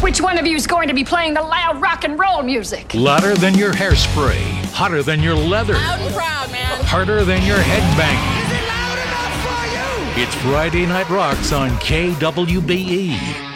Which one of you is going to be playing the loud rock and roll music? Louder than your hairspray. Hotter than your leather. Loud and proud, man. Harder than your headbang. Is it loud enough for you? It's Friday Night Rocks on KWBE.